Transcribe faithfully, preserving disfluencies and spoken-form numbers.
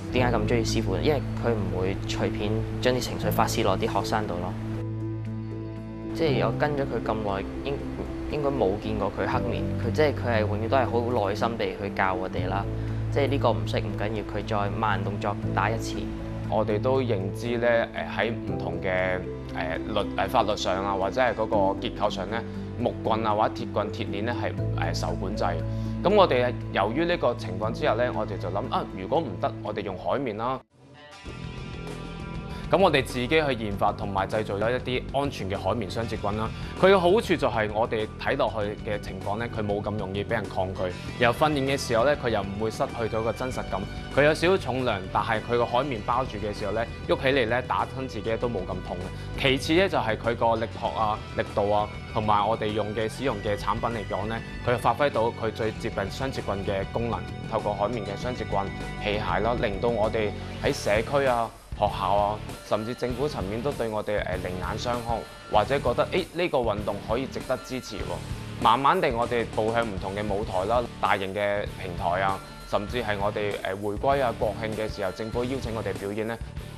點解咁中意師傅？因為佢唔會隨便將啲情緒發泄落啲學生度咯。即係我跟咗佢咁耐，應應該冇見過佢黑面。佢即係佢係永遠都係好耐心地去教我哋啦。即係呢個唔識唔緊要，佢再慢動作打一次。 我哋都認知咧，誒喺唔同嘅誒律誒法律上啊，或者係嗰個結構上咧，木棍啊或者鐵棍、鐵鏈咧係誒受管制。咁我哋由於呢個情況之下咧，我哋就諗啊，如果唔得，我哋用海綿啦。咁我哋自己去研發同埋製造咗一啲安全嘅海綿雙節棍啦。佢嘅好處就係我哋睇落去嘅情況咧，佢冇咁容易俾人抗拒。然後訓練嘅時候咧，佢又唔會失去咗個真實感。佢有少少重量，但係佢個海綿包住嘅時候咧，喐起嚟咧打親自己都冇咁痛嘅。其次咧就係佢個力學啊、力度啊，同埋我哋用嘅使用嘅產品嚟講咧，佢發揮到佢最接近雙節棍嘅功能。透過海綿嘅雙節棍器械啦，令到我哋喺社區啊、學校啊，甚至政府層面都對我哋誒另眼相看，或者覺得誒呢個運動可以值得支持喎。慢慢地，我哋步向唔同嘅舞台啦，大型嘅平台啊，甚至係我哋誒回歸啊、國慶嘅時候，政府邀請我哋表演咧，